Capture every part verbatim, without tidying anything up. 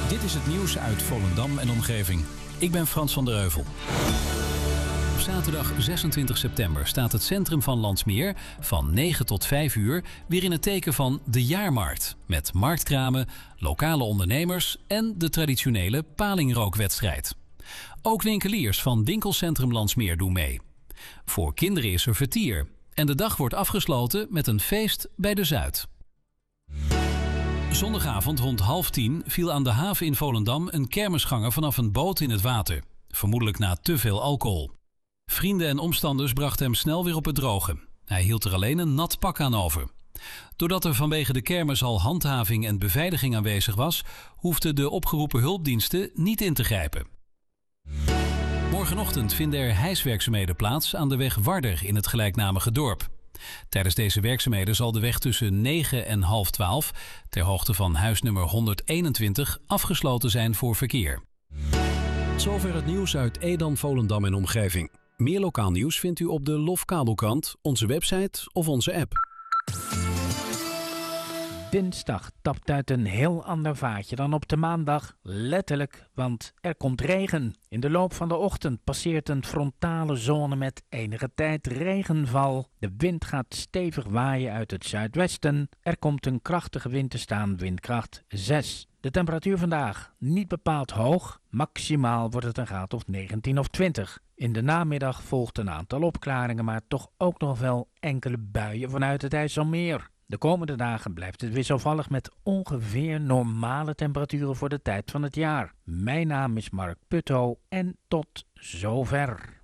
Dit is het nieuws uit Volendam en omgeving. Ik ben Frans van der Heuvel. Op zaterdag zesentwintig september staat het centrum van Landsmeer van negen tot vijf uur weer in het teken van de jaarmarkt. Met marktkramen, lokale ondernemers en de traditionele palingrookwedstrijd. Ook winkeliers van winkelcentrum Landsmeer doen mee. Voor kinderen is er vertier. En de dag wordt afgesloten met een feest bij de Zuid. Zondagavond rond half tien viel aan de haven in Volendam een kermisganger vanaf een boot in het water. Vermoedelijk na te veel alcohol. Vrienden en omstanders brachten hem snel weer op het droge. Hij hield er alleen een nat pak aan over. Doordat er vanwege de kermis al handhaving en beveiliging aanwezig was, hoefden de opgeroepen hulpdiensten niet in te grijpen. Morgenochtend vinden er hijswerkzaamheden plaats aan de weg Warder in het gelijknamige dorp. Tijdens deze werkzaamheden zal de weg tussen negen en half twaalf, ter hoogte van huisnummer honderdeenentwintig, afgesloten zijn voor verkeer. Zover het nieuws uit Edam, Volendam en omgeving. Meer lokaal nieuws vindt u op de Lofkabelkrant, onze website of onze app. Dinsdag tapt uit een heel ander vaatje dan op de maandag, letterlijk, want er komt regen. In de loop van de ochtend passeert een frontale zone met enige tijd regenval. De wind gaat stevig waaien uit het zuidwesten. Er komt een krachtige wind te staan, windkracht zes. De temperatuur vandaag niet bepaald hoog, maximaal wordt het een graad of negentien of twintig. In de namiddag volgt een aantal opklaringen, maar toch ook nog wel enkele buien vanuit het IJsselmeer. De komende dagen blijft het wisselvallig met ongeveer normale temperaturen voor de tijd van het jaar. Mijn naam is Mark Putto en tot zover.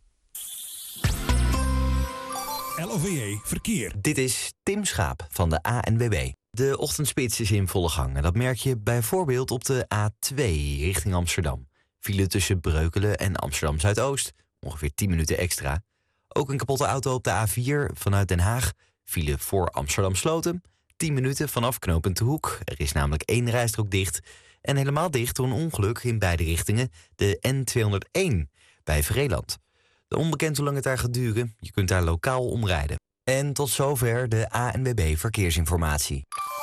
L O V E Verkeer. Dit is Tim Schaap van de A N W B. De ochtendspits is in volle gang en dat merk je bijvoorbeeld op de A twee richting Amsterdam. File tussen Breukelen en Amsterdam Zuidoost, ongeveer tien minuten extra. Ook een kapotte auto op de A vier vanuit Den Haag. File voor Amsterdam Sloten, tien minuten vanaf knooppunt De Hoek. Er is namelijk één rijstrook dicht. En helemaal dicht door een ongeluk in beide richtingen, de N tweehonderdéén bij Vreeland. De onbekend hoe lang het daar gaat duren, je kunt daar lokaal omrijden. En tot zover de A N W B Verkeersinformatie.